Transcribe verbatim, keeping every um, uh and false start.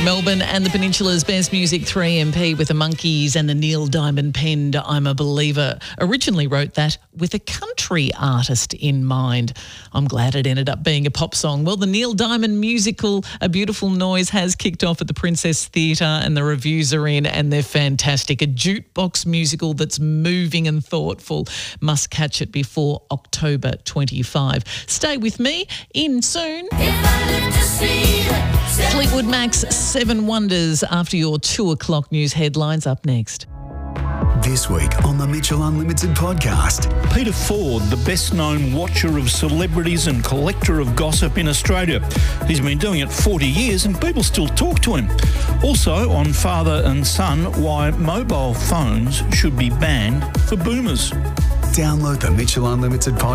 Melbourne and the Peninsula's best music, three M P with the Monkeys and the Neil Diamond penned I'm a Believer. Originally wrote that with a country artist in mind. I'm glad it ended up being a pop song. Well, the Neil Diamond musical, A Beautiful Noise, has kicked off at the Princess Theatre and the reviews are in and they're fantastic. A jukebox musical that's moving and thoughtful. Must catch it before October twenty-fifth. Stay with me. In soon. Fleetwood Mac's Seven Wonders after your two o'clock news headlines. Up next. This week on the Mitchell Unlimited podcast. Peter Ford, the best-known watcher of celebrities and collector of gossip in Australia. He's been doing it forty years and people still talk to him. Also on Father and Son, why mobile phones should be banned for boomers. Download the Mitchell Unlimited podcast.